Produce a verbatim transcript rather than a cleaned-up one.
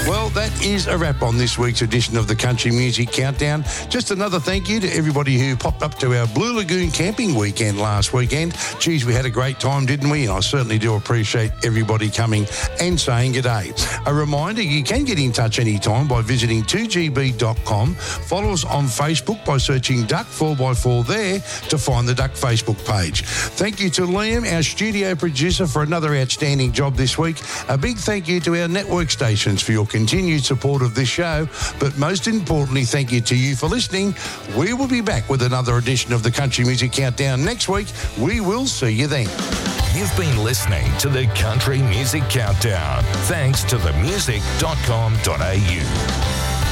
Well, that is a wrap on this week's edition of the Country Music Countdown. Just another thank you to everybody who popped up to our Blue Lagoon camping weekend last weekend. Geez, we had a great time, didn't we? And I certainly do appreciate everybody coming and saying g'day. A reminder, you can get in touch anytime by visiting two g b dot com. Follow us on Facebook by searching Duck four by four there to find the Duck Facebook page. Thank you to Liam, our studio producer, for another outstanding job this week. A big thank you to our network stations for your continued support of this show, but most importantly, thank you to you for listening. We will be back with another edition of the Country Music Countdown next week. We will see you then. You've been listening to the Country Music Countdown, thanks to the music dot com dot a u.